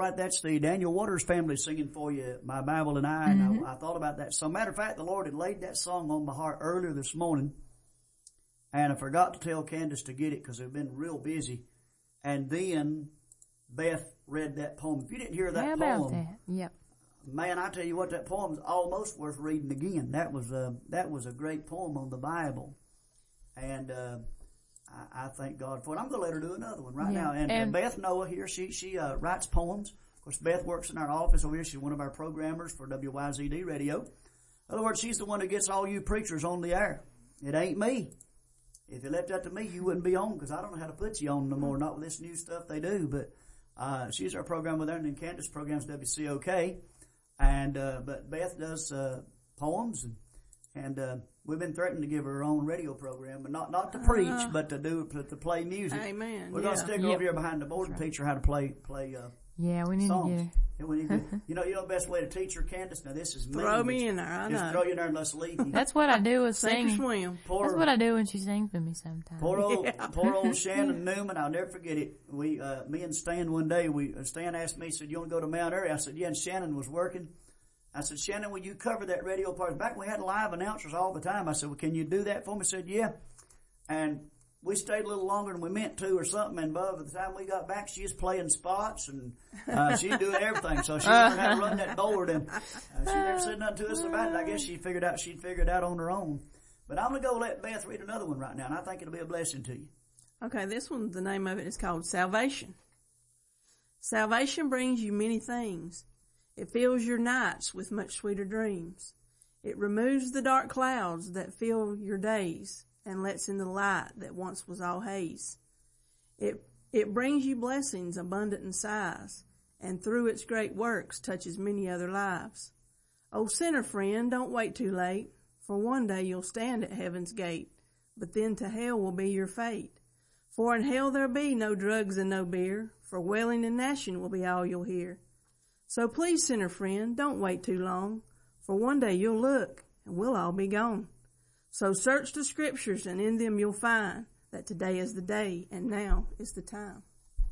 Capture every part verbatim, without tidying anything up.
right, that's the Daniel Waters family singing for you, My Bible and I. Mm-hmm. And I, I thought about that. So, matter of fact, the Lord had laid that song on my heart earlier this morning. And I forgot to tell Candace to get it because they've been real busy. And then Beth read that poem. If you didn't hear that How poem, about that? Yep. man, I tell you what, that poem's almost worth reading again. That was a, that was a great poem on the Bible. And, uh, I, I thank God for it. I'm going to let her do another one right yeah. now. And, and Beth Noah here, she, she, uh, writes poems. Of course, Beth works in our office over here. She's one of our programmers for W Y Z D radio. In other words, she's the one who gets all you preachers on the air. It ain't me. If you left that to me, you wouldn't be on because I don't know how to put you on no more. Not with this new stuff they do. But, uh, she's our programmer there. And then Candace programs W C O K. And, uh, but Beth does, uh, poems and, and, uh, we've been threatening to give her her own radio program, but not, not to preach, uh, but to do, to, to play music. Amen. We're yeah. going to stick her yep. over here behind the board and teach her how to play, play, uh, Yeah, we need songs. to get her. Yeah, we need to, you know, you know the best way to teach her, Candace? Now this is me. Throw me in there, I Just know. throw you in there and let's leave you. That's what I do with Sink or singing. swim. Poor, That's what I do when she sings with me sometimes. Poor old, Yeah. poor old Shannon Newman. I'll never forget it. We, uh, me and Stan one day, we, uh, Stan asked me, he said, you want to go to Mount Airy? I said, yeah, and Shannon was working. I said, Shannon, will you cover that radio part? Back when we had live announcers all the time, I said, well, can you do that for me? He said, yeah. And we stayed a little longer than we meant to or something, and by the time we got back, she was playing spots, and uh, she's doing everything. So she learned how to run that board, and uh, she never said nothing to us about it. I guess she figured out she'd figured it out on her own. But I'm going to go let Beth read another one right now, and I think it'll be a blessing to you. Okay, this one, the name of it is called Salvation. Salvation brings you many things. It fills your nights with much sweeter dreams. It removes the dark clouds that fill your days and lets in the light that once was all haze. It, it brings you blessings abundant in size, and through its great works touches many other lives. Oh, sinner friend, don't wait too late, for one day you'll stand at heaven's gate, but then to hell will be your fate. For in hell there'll be no drugs and no beer, for wailing and gnashing will be all you'll hear. So please, sinner friend, don't wait too long, for one day you'll look, and we'll all be gone. So search the scriptures, and in them you'll find that today is the day, and now is the time.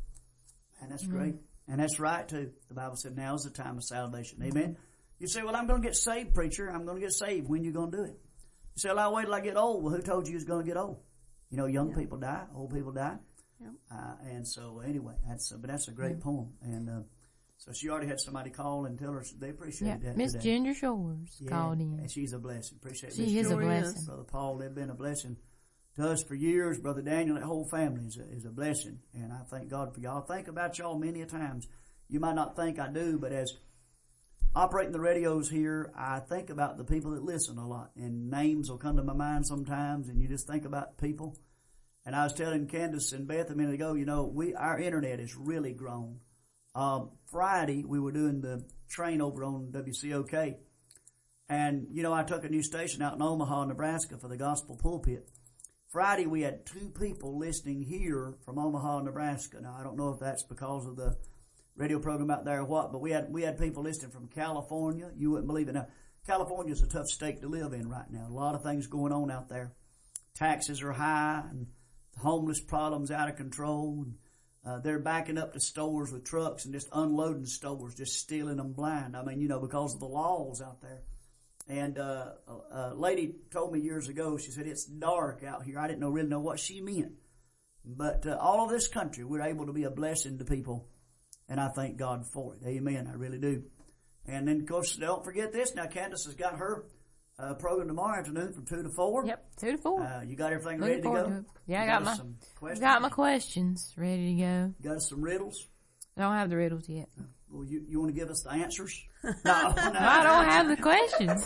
And that's mm-hmm. great. And that's right, too. The Bible said now is the time of salvation. Amen? You say, well, I'm going to get saved, preacher. I'm going to get saved. When you going to do it? You say, well, I'll wait till I get old. Well, who told you you was going to get old? You know, young yeah. people die. Old people die. Yeah. Uh, and so, anyway, that's, uh, but that's a great yeah. poem. And, uh, so she already had somebody call and tell her they appreciate yeah, that. Miss today. Ginger Shores yeah, called in. And she's a blessing. Appreciate She Miss is Shores. a blessing. Brother Paul, they've been a blessing to us for years. Brother Daniel, that whole family is a, is a blessing. And I thank God for y'all. I think about y'all many a times. You might not think I do, but as operating the radios here, I think about the people that listen a lot. And names will come to my mind sometimes, and you just think about people. And I was telling Candace and Beth a minute ago, you know, we our internet has really grown. Um, Friday, we were doing the train over on W C O K. And, you know, I took a new station out in Omaha, Nebraska for the Gospel Pulpit. Friday, we had two people listening here from Omaha, Nebraska. Now, I don't know if that's because of the radio program out there or what, but we had, we had people listening from California. You wouldn't believe it. Now, California's a tough state to live in right now. A lot of things going on out there. Taxes are high, and the homeless problem's out of control. And, Uh, they're backing up to stores with trucks and just unloading stores, just stealing them blind. I mean, you know, because of the laws out there. And, uh, a, a lady told me years ago, she said, it's dark out here. I didn't know, really know what she meant. But, uh, all of this country, we're able to be a blessing to people. And I thank God for it. Amen. I really do. And then, of course, don't forget this. Now, Candace has got her Uh, program tomorrow afternoon from two to four. Yep, two to four. Uh, you got everything Looking ready to go? To yeah, you I got, got my got my questions ready to go. Got us some riddles? I don't have the riddles yet. Uh, well, you you want to give us the answers? no, no, I don't have the questions.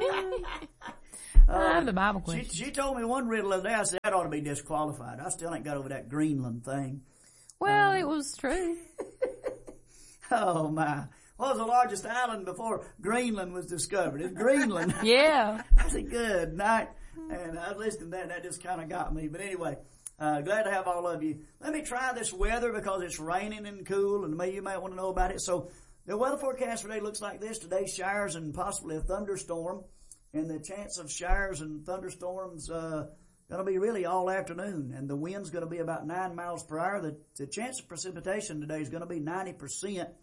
I have the Bible questions. She, she told me one riddle the other day. I said that ought to be disqualified. I still ain't got over that Greenland thing. Well, um, it was true. Oh my. What was the largest island before Greenland was discovered? It's Greenland. Yeah. I said, good night. And I listened to that, and that just kind of got me. But anyway, uh, glad to have all of you. Let me try this weather because it's raining and cool, and maybe you might want to know about it. So the weather forecast for today looks like this. Today, showers and possibly a thunderstorm. And the chance of showers and thunderstorms, uh, going to be really all afternoon. And the wind's going to be about nine miles per hour. The, the chance of precipitation today is going to be ninety percent.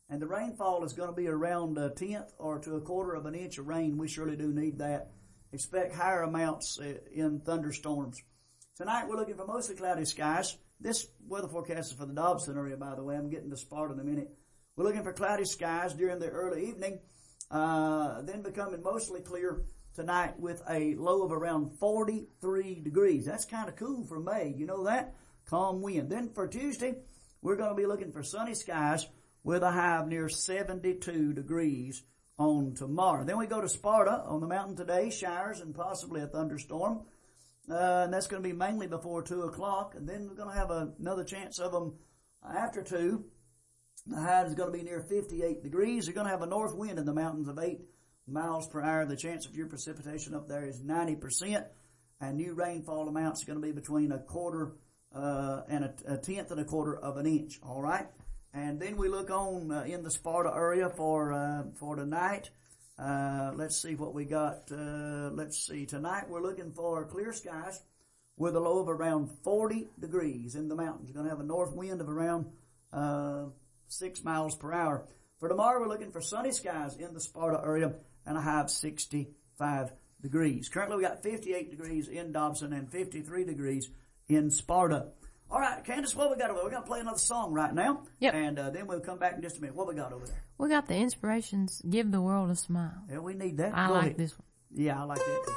And the rainfall is going to be around a tenth or to a quarter of an inch of rain. We surely do need that. Expect higher amounts in thunderstorms. Tonight we're looking for mostly cloudy skies. This weather forecast is for the Dobson area, by the way. I'm getting to Sparta in a minute. We're looking for cloudy skies during the early evening, uh, then becoming mostly clear tonight with a low of around forty-three degrees. That's kind of cool for May. You know that? Calm wind. Then for Tuesday, we're going to be looking for sunny skies with a high of near seventy-two degrees on tomorrow. Then we go to Sparta on the mountain today, showers and possibly a thunderstorm. Uh, and that's going to be mainly before two o'clock. And then we're going to have a, another chance of them after two. The high is going to be near fifty-eight degrees. You're going to have a north wind in the mountains of eight miles per hour. The chance of your precipitation up there is ninety percent. And new rainfall amounts are going to be between a quarter uh, and a, a tenth and a quarter of an inch. All right. And then we look on uh, in the Sparta area for uh, for tonight. Uh, let's see what we got. Uh, let's see. Tonight we're looking for clear skies with a low of around forty degrees in the mountains. You're going to have a north wind of around uh, six miles per hour. For tomorrow we're looking for sunny skies in the Sparta area and a high of sixty-five degrees. Currently we got fifty-eight degrees in Dobson and fifty-three degrees in Sparta. All right, Candace, what we got over there? We're going to play another song right now. Yep. And uh, then we'll come back in just a minute. What we got over there? We got the Inspirations, Give the World a Smile. Yeah, we need that. I Go like ahead. this one. Yeah, I like that too.